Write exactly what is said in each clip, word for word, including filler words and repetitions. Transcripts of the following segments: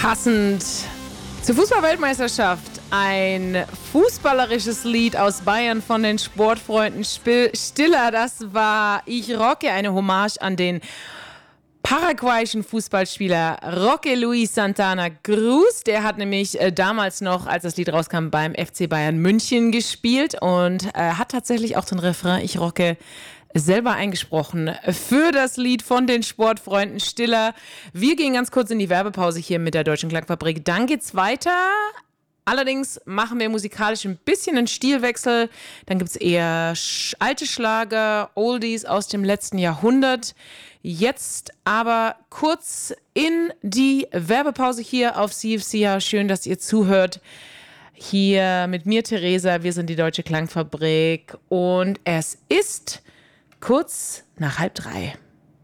Passend zur Fußball-Weltmeisterschaft ein fußballerisches Lied aus Bayern von den Sportfreunden Stiller. Das war Ich Rocke, eine Hommage an den paraguayischen Fußballspieler Roque Luis Santana Cruz. Der hat nämlich äh, damals noch, als das Lied rauskam, beim F C Bayern München gespielt und äh, hat tatsächlich auch den Refrain Ich Rocke selber eingesprochen für das Lied von den Sportfreunden Stiller. Wir gehen ganz kurz in die Werbepause hier mit der Deutschen Klangfabrik. Dann geht's weiter. Allerdings machen wir musikalisch ein bisschen einen Stilwechsel. Dann gibt's eher sch- alte Schlager, Oldies aus dem letzten Jahrhundert. Jetzt aber kurz in die Werbepause hier auf C F C R. Schön, dass ihr zuhört. Hier mit mir, Theresa. Wir sind die Deutsche Klangfabrik. Und es ist kurz nach halb drei.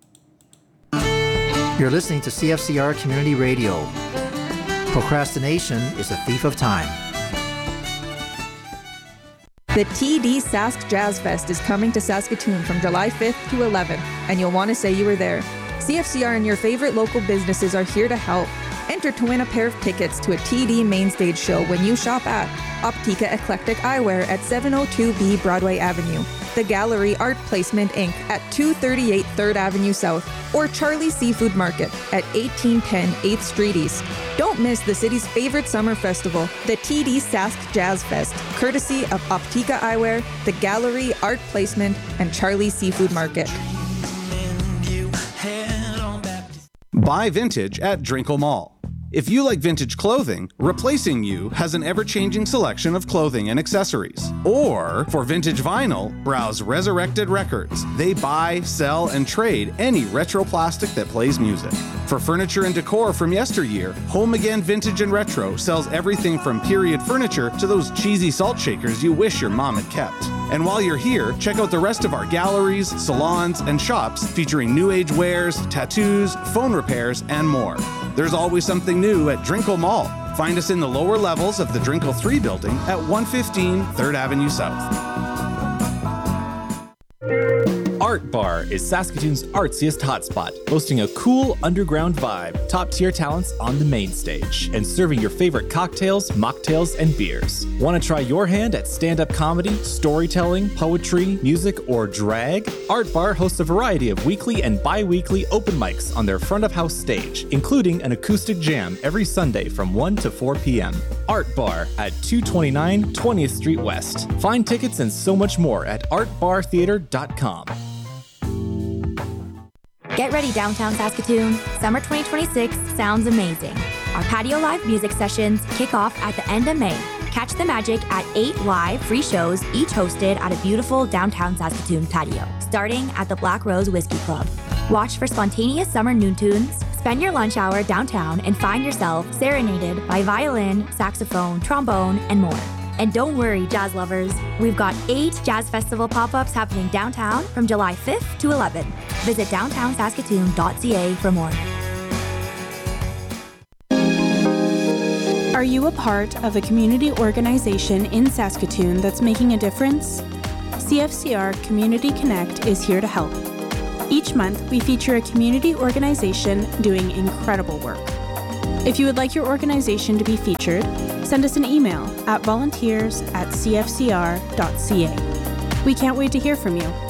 You're listening to C F C R Community Radio. Procrastination is a thief of time. The T D Sask Jazz Fest is coming to Saskatoon from July fifth to eleventh, and you'll want to say you were there. C F C R and your favorite local businesses are here to help. Enter to win a pair of tickets to a T D main stage show when you shop at Optica Eclectic Eyewear at seven oh two B Broadway Avenue, The Gallery Art Placement Incorporated at two thirty-eight third Avenue South, or Charlie Seafood Market at eighteen ten eighth Street East. Don't miss the city's favorite summer festival, the T D Sask Jazz Fest, courtesy of Optica Eyewear, The Gallery Art Placement, and Charlie Seafood Market. Buy vintage at Drinkle Mall. If you like vintage clothing, Replacing You has an ever-changing selection of clothing and accessories. Or, for vintage vinyl, browse Resurrected Records. They buy, sell, and trade any retro plastic that plays music. For furniture and decor from yesteryear, Home Again Vintage and Retro sells everything from period furniture to those cheesy salt shakers you wish your mom had kept. And while you're here, check out the rest of our galleries, salons, and shops featuring new age wares, tattoos, phone repairs, and more. There's always something new at Drinkle Mall. Find us in the lower levels of the Drinkle three building at one fifteen third Avenue South. Art Bar is Saskatoon's artsiest hotspot, boasting a cool underground vibe, top-tier talents on the main stage, and serving your favorite cocktails, mocktails, and beers. Want to try your hand at stand-up comedy, storytelling, poetry, music, or drag? Art Bar hosts a variety of weekly and bi-weekly open mics on their front-of-house stage, including an acoustic jam every Sunday from one to four p.m. Art Bar at two twenty-nine twentieth Street West. Find tickets and so much more at art bar theater dot com. Get ready, downtown Saskatoon. Summer twenty twenty-six sounds amazing. Our patio live music sessions kick off at the end of May. Catch the magic at eight live free shows, each hosted at a beautiful downtown Saskatoon patio, starting at the Black Rose Whiskey Club. Watch for spontaneous summer noon tunes, spend your lunch hour downtown, and find yourself serenaded by violin, saxophone, trombone, and more. And don't worry, jazz lovers, we've got eight Jazz Festival pop-ups happening downtown from July fifth to eleventh. Visit downtown saskatoon dot c a for more. Are you a part of a community organization in Saskatoon that's making a difference? C F C R Community Connect is here to help. Each month, we feature a community organization doing incredible work. If you would like your organization to be featured, send us an email at volunteers at c f c r dot c a. We can't wait to hear from you.